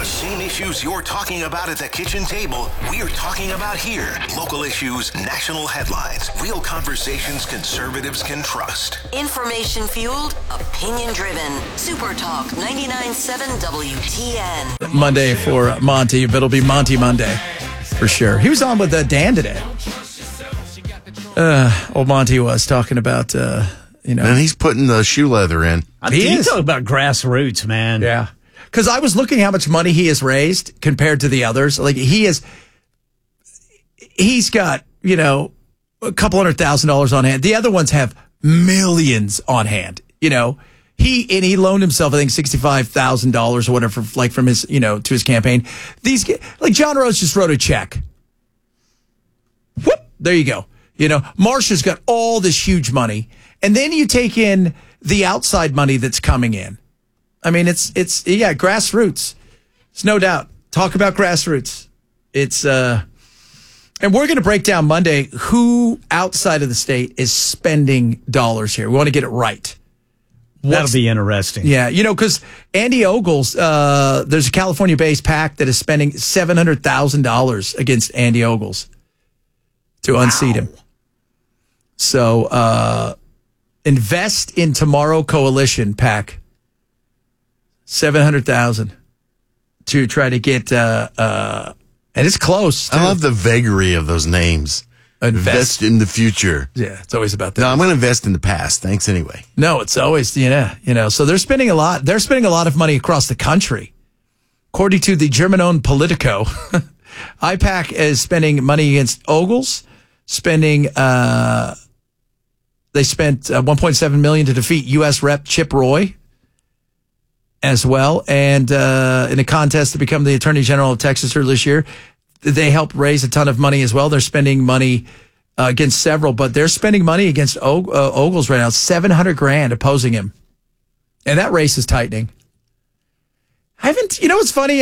The same issues you're talking about at the kitchen table, we're talking about here. Local issues, national headlines, real conversations conservatives can trust. Information fueled, opinion driven. Super Talk 99.7 WTN. Monday for Monty, but it'll be Monty Monday for sure. He was on with Dan today. Old Monty was talking about, And he's putting the shoe leather in. He talk about grassroots, man. Yeah. Because I was looking how much money he has raised compared to the others. Like he's got, a couple $100,000 on hand. The other ones have millions on hand. He loaned himself, I think, $65,000 or whatever, from his, to his campaign. John Rose just wrote a check. Whoop, there you go. Marsha's got all this huge money. And then you take in the outside money that's coming in. I mean, it's grassroots. It's no doubt. Talk about grassroots. And we're going to break down Monday who outside of the state is spending dollars here. We want to get it right. That'll be interesting. Yeah, because Andy Ogles, there's a California-based PAC that is spending $700,000 against Andy Ogles to unseat him. So, Invest in Tomorrow Coalition PAC. $700,000 to try to get, and it's close. Too. I love the vagary of those names. Invest in the future. Yeah, it's always about that. No, I'm going to invest in the past. Thanks anyway. No, it's always, so they're spending a lot. They're spending a lot of money across the country. According to the German-owned Politico, IPAC is spending money against Ogles, they spent $1.7 million to defeat U.S. Rep. Chip Roy as well. And in a contest to become the Attorney General of Texas earlier this year, they helped raise a ton of money as well. They're spending money against several, but they're spending money against Ogles right now, $700,000 opposing him. And that race is tightening. What's funny?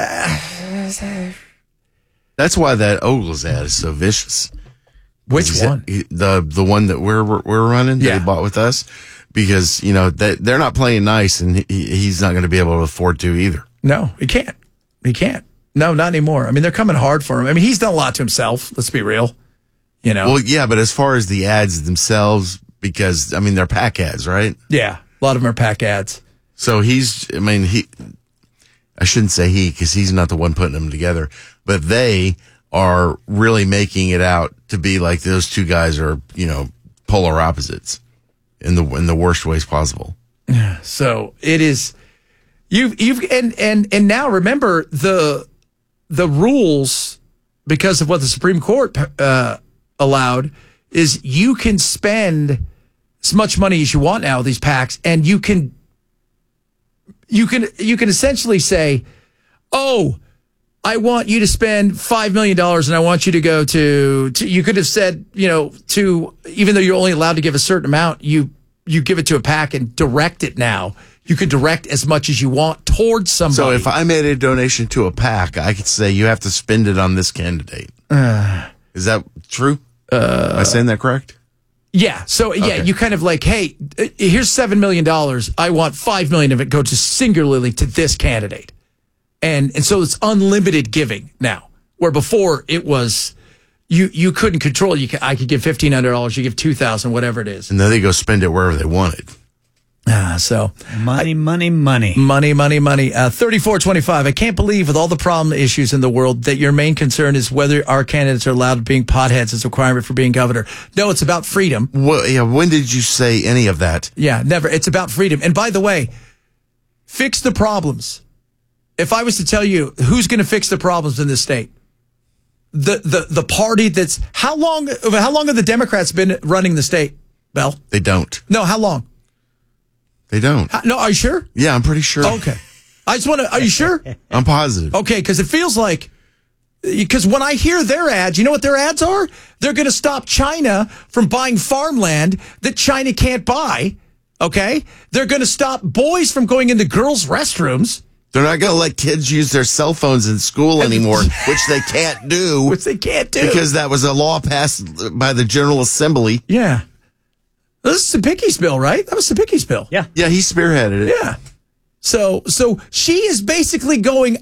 That's why that Ogles ad is so vicious. Which one? The one that we're running that he bought with us, because they're not playing nice, and he's not going to be able to afford to either. No, he can't. No, not anymore. I mean, they're coming hard for him. I mean, he's done a lot to himself. Let's be real. Well, yeah, but as far as the ads themselves, because they're PAC ads, right? Yeah, a lot of them are PAC ads. So I shouldn't say he, because he's not the one putting them together, but they are really making it out to be like those two guys are, polar opposites in the worst ways possible. So it is, and now remember the rules, because of what the Supreme Court allowed, is you can spend as much money as you want now with these PACs, and you can essentially say, oh, I want you to spend $5 million, and I want you to go to you could have said, to, even though you're only allowed to give a certain amount, you give it to a PAC and direct it now. You could direct as much as you want towards somebody. So if I made a donation to a PAC, I could say you have to spend it on this candidate. Is that true? Am I saying that correct? Yeah. So, okay. You kind of like, hey, here's $7 million. I want $5 million of it go to singularly to this candidate. And so it's unlimited giving now, where before it was you couldn't control. I could give $1,500, you give $2,000, whatever it is. And then they go spend it wherever they wanted. So money. 3425. I can't believe, with all the problem issues in the world, that your main concern is whether our candidates are allowed being potheads as a requirement for being governor. No, it's about freedom. Well, yeah. When did you say any of that? Yeah, never. It's about freedom. And by the way, fix the problems. If I was to tell you who's going to fix the problems in this state, the party that's how long have the Democrats been running the state, Bell? They don't. No, how long? They don't. No, are you sure? Yeah, I'm pretty sure. Okay. I just want to, are you sure? I'm positive. Okay, because it feels like, because when I hear their ads, you know what their ads are? They're going to stop China from buying farmland that China can't buy, okay? They're going to stop boys from going into girls' restrooms. They're not going to let kids use their cell phones in school anymore, which they can't do. Because that was a law passed by the General Assembly. Yeah. This is Sapicki's bill, right? That was Sapicki's bill. Yeah. Yeah, he spearheaded it. Yeah. So she is basically going